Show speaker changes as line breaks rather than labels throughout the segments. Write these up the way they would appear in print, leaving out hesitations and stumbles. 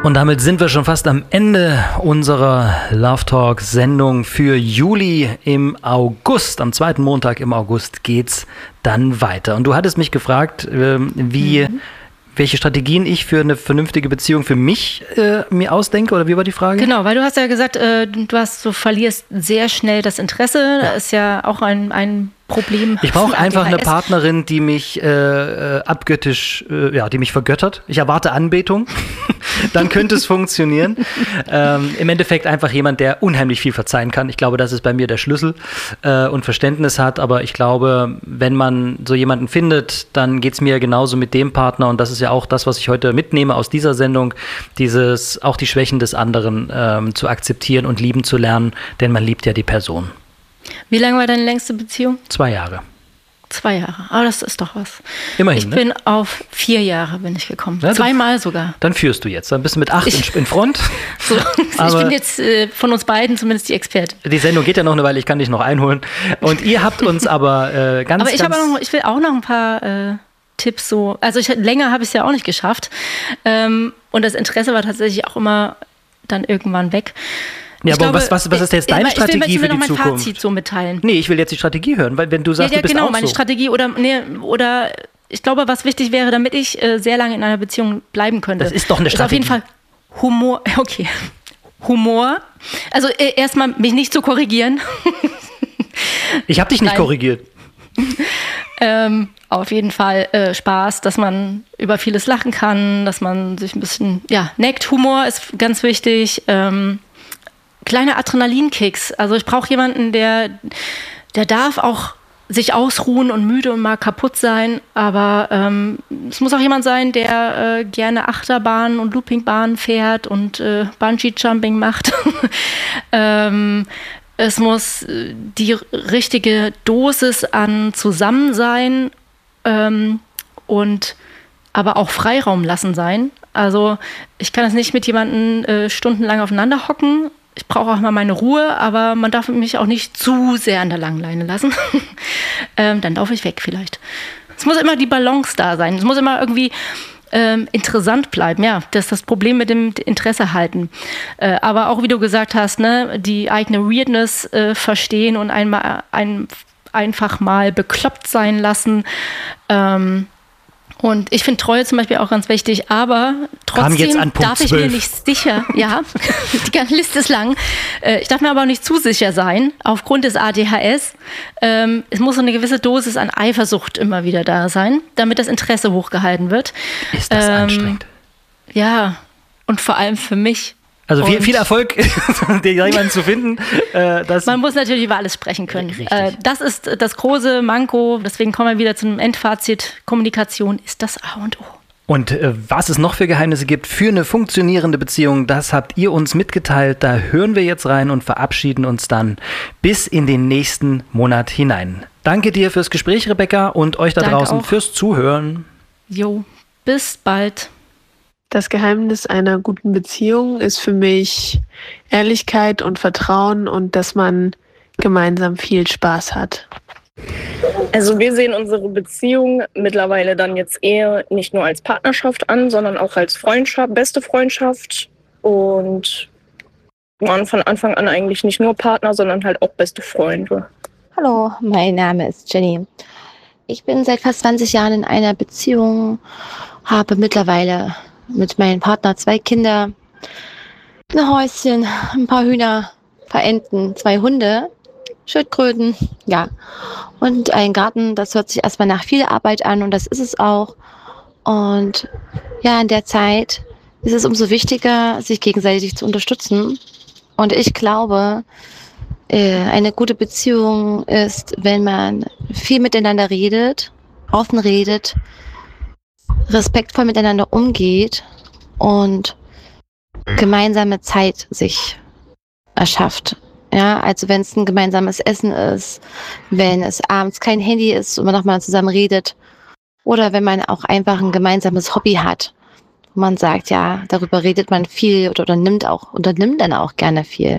Und damit sind wir schon fast am Ende unserer Love Talk Sendung für Juli. Im August, am zweiten Montag im August geht's dann weiter. Und du hattest mich gefragt, welche Strategien ich für eine vernünftige Beziehung für mich mir ausdenke, oder wie war die Frage?
Genau, weil du hast ja gesagt, du verlierst sehr schnell das Interesse. Da ist ja auch ein Problem.
Ich brauche einfach eine Partnerin, die mich abgöttisch, die mich vergöttert. Ich erwarte Anbetung. Dann könnte es funktionieren. Im Endeffekt einfach jemand, der unheimlich viel verzeihen kann. Ich glaube, das ist bei mir der Schlüssel und Verständnis hat. Aber ich glaube, wenn man so jemanden findet, dann geht es mir genauso mit dem Partner. Und das ist ja auch das, was ich heute mitnehme aus dieser Sendung, auch die Schwächen des anderen zu akzeptieren und lieben zu lernen. Denn man liebt ja die Person.
Wie lange war deine längste Beziehung?
2 Jahre.
2 Jahre, aber das ist doch was.
Immerhin,
ich bin auf 4 Jahre gekommen, ja, 2-mal sogar.
Dann führst du jetzt, dann bist du mit 8 in Front.
So, ich bin jetzt von uns beiden zumindest die Expertin.
Die Sendung geht ja noch eine Weile, ich kann dich noch einholen. Und ihr habt uns aber
Aber ich will auch noch ein paar Tipps so, also länger habe ich es ja auch nicht geschafft. Und das Interesse war tatsächlich auch immer dann irgendwann weg.
Ja, aber was ist jetzt deine Strategie für die Zukunft? Ich will noch mein Fazit
so mitteilen.
Nee, ich will jetzt die Strategie hören, weil wenn du sagst, du bist
genau,
auch
meine
so.
Strategie oder ich glaube, was wichtig wäre, damit ich sehr lange in einer Beziehung bleiben könnte.
Das ist doch eine Strategie.
Ist auf jeden Fall Humor, okay. Humor. Also erstmal mich nicht zu korrigieren.
Ich habe dich nicht korrigiert.
Auf jeden Fall Spaß, dass man über vieles lachen kann, dass man sich ein bisschen, neckt. Humor ist ganz wichtig. Kleine Adrenalinkicks. Also ich brauche jemanden, der darf auch sich ausruhen und müde und mal kaputt sein, aber es muss auch jemand sein, der gerne Achterbahnen und Loopingbahnen fährt und Bungee-Jumping macht. Es muss die richtige Dosis an Zusammensein und aber auch Freiraum lassen sein. Also ich kann es nicht mit jemandem stundenlang aufeinander hocken. Ich brauche auch mal meine Ruhe, aber man darf mich auch nicht zu sehr an der langen Leine lassen. Dann laufe ich weg vielleicht. Es muss immer die Balance da sein. Es muss immer irgendwie interessant bleiben. Ja, das ist das Problem mit dem Interesse halten. Aber auch, wie du gesagt hast, ne, die eigene Weirdness verstehen und einfach mal bekloppt sein lassen. Und ich finde Treue zum Beispiel auch ganz wichtig, aber trotzdem darf ich mir nicht sicher, die ganze Liste ist lang, ich darf mir aber auch nicht zu sicher sein, aufgrund des ADHS. Es muss so eine gewisse Dosis an Eifersucht immer wieder da sein, damit das Interesse hochgehalten wird.
Ist das anstrengend?
Ja, und vor allem für mich.
Also viel Erfolg, jemanden zu finden.
Man muss natürlich über alles sprechen können. Das ist das große Manko. Deswegen kommen wir wieder zum Endfazit. Kommunikation ist das A und O.
Und was es noch für Geheimnisse gibt für eine funktionierende Beziehung, das habt ihr uns mitgeteilt. Da hören wir jetzt rein und verabschieden uns dann bis in den nächsten Monat hinein. Danke dir fürs Gespräch, Rebecca, und euch da draußen fürs Zuhören.
Jo, bis bald.
Das Geheimnis einer guten Beziehung ist für mich Ehrlichkeit und Vertrauen und dass man gemeinsam viel Spaß hat.
Also wir sehen unsere Beziehung mittlerweile dann jetzt eher nicht nur als Partnerschaft an, sondern auch als Freundschaft, beste Freundschaft, und waren von Anfang an eigentlich nicht nur Partner, sondern halt auch beste Freunde.
Hallo, mein Name ist Jenny. Ich bin seit fast 20 Jahren in einer Beziehung, habe mittlerweile mit meinem Partner 2 Kinder, ein Häuschen, ein paar Hühner, ein paar Enten, 2 Hunde, Schildkröten, ja. Und ein Garten. Das hört sich erstmal nach viel Arbeit an und das ist es auch. Und ja, in der Zeit ist es umso wichtiger, sich gegenseitig zu unterstützen. Und ich glaube, eine gute Beziehung ist, wenn man viel miteinander redet, offen redet, respektvoll miteinander umgeht und gemeinsame Zeit sich erschafft. Ja, also wenn es ein gemeinsames Essen ist, wenn es abends kein Handy ist und man nochmal zusammen redet, oder wenn man auch einfach ein gemeinsames Hobby hat, wo man sagt, ja, darüber redet man viel oder unternimmt dann auch gerne viel.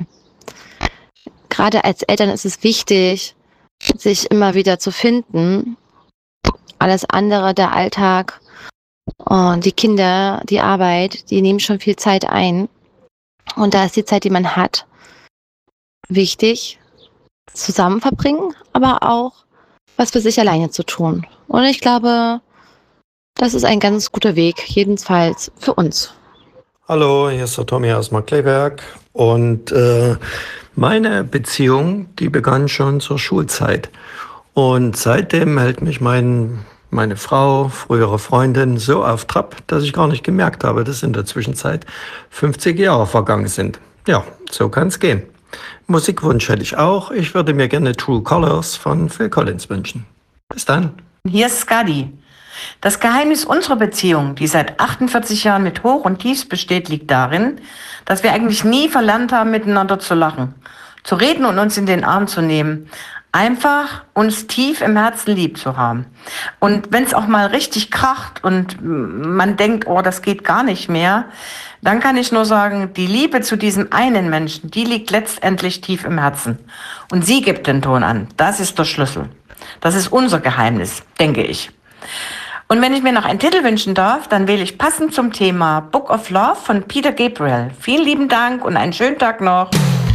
Gerade als Eltern ist es wichtig, sich immer wieder zu finden. Alles andere, der Alltag, Und die Kinder, die Arbeit, die nehmen schon viel Zeit ein. Und da ist die Zeit, die man hat, wichtig, zusammen verbringen, aber auch was für sich alleine zu tun. Und ich glaube, das ist ein ganz guter Weg, jedenfalls für uns.
Hallo, hier ist der Tommy aus Markkleeberg und meine Beziehung, die begann schon zur Schulzeit und seitdem hält mich meine Frau, frühere Freundin, so auf Trab, dass ich gar nicht gemerkt habe, dass in der Zwischenzeit 50 Jahre vergangen sind. Ja, so kann es gehen. Musikwunsch hätte ich auch. Ich würde mir gerne True Colors von Phil Collins wünschen. Bis dann.
Hier ist Skadi. Das Geheimnis unserer Beziehung, die seit 48 Jahren mit Hoch und Tiefs besteht, liegt darin, dass wir eigentlich nie verlernt haben, miteinander zu lachen, zu reden und uns in den Arm zu nehmen. Einfach uns tief im Herzen lieb zu haben. Und wenn es auch mal richtig kracht und man denkt, oh, das geht gar nicht mehr, dann kann ich nur sagen, die Liebe zu diesem einen Menschen, die liegt letztendlich tief im Herzen. Und sie gibt den Ton an. Das ist der Schlüssel. Das ist unser Geheimnis, denke ich. Und wenn ich mir noch einen Titel wünschen darf, dann wähle ich passend zum Thema Book of Love von Peter Gabriel. Vielen lieben Dank und einen schönen Tag noch.